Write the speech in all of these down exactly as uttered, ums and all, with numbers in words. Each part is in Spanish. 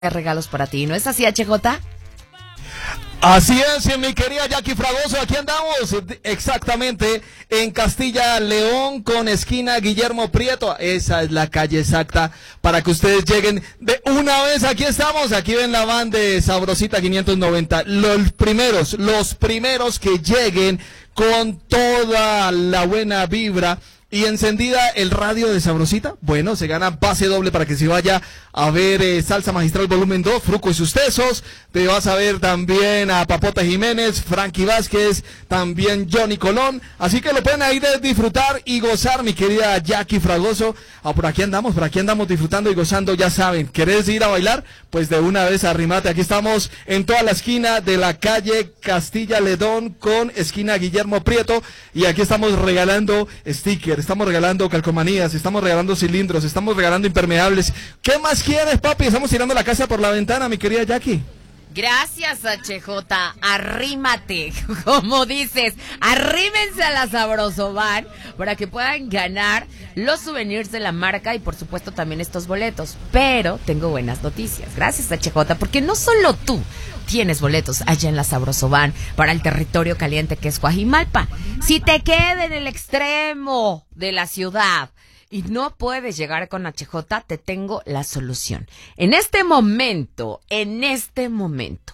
regalos para ti, ¿no es así, H J? Así es, mi querida Jackie Fragoso, aquí andamos exactamente en Castilla León con esquina Guillermo Prieto. Esa es la calle exacta para que ustedes lleguen de una vez. Aquí estamos, aquí ven la van de Sabrosita quinientos noventa. Los primeros, los primeros que lleguen con toda la buena vibra y encendida el radio de Sabrosita, bueno, se gana pase doble para que se vaya a ver eh, Salsa Magistral Volumen dos, Fruco y sus tesos. Te vas a ver también a Papota Jiménez, Frankie Vázquez, también Johnny Colón. Así que lo pueden ahí de disfrutar y gozar, mi querida Jackie Fragoso. Ah, por aquí andamos, por aquí andamos disfrutando y gozando, ya saben. ¿Querés ir a bailar? Pues de una vez arrimate. Aquí estamos en toda la esquina de la calle Castilla León con esquina Guillermo Prieto. Y aquí estamos regalando stickers. Estamos regalando calcomanías, estamos regalando cilindros, estamos regalando impermeables. ¿Qué más quieres, papi? Estamos tirando la casa por la ventana, mi querida Jackie. Gracias, H J. Arrímate, como dices, arrímense a la Sabroso Van para que puedan ganar los souvenirs de la marca y por supuesto también estos boletos. Pero tengo buenas noticias. Gracias, H J, porque no solo tú tienes boletos allá en la Sabroso Van para el territorio caliente que es Coajimalpa. Si te queda en el extremo de la ciudad y no puedes llegar con H J, te tengo la solución. En este momento, en este momento,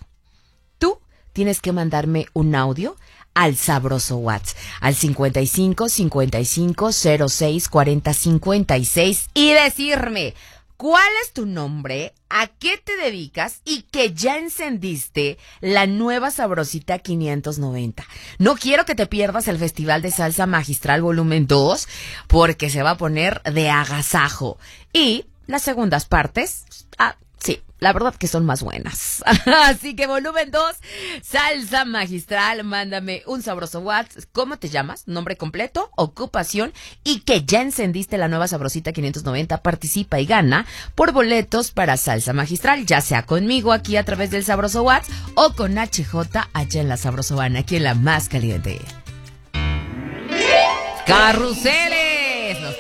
tú tienes que mandarme un audio al Sabroso WhatsApp, al cincuenta y cinco, cincuenta y cinco, cero seis, cuarenta, cincuenta y seis y decirme cuál es tu nombre, a qué te dedicas y que ya encendiste la nueva Sabrosita quinientos noventa. No quiero que te pierdas el Festival de Salsa Magistral Volumen dos porque se va a poner de agasajo. Y las segundas partes, ah, sí, la verdad que son más buenas. Así que Volumen dos, Salsa Magistral, mándame un sabroso WhatsApp. ¿Cómo te llamas? Nombre completo, ocupación y que ya encendiste la nueva Sabrosita quinientos noventa. Participa y gana por boletos para Salsa Magistral, ya sea conmigo aquí a través del Sabroso WhatsApp o con H J allá en la Sabroso Van, aquí en la más caliente. Carrusel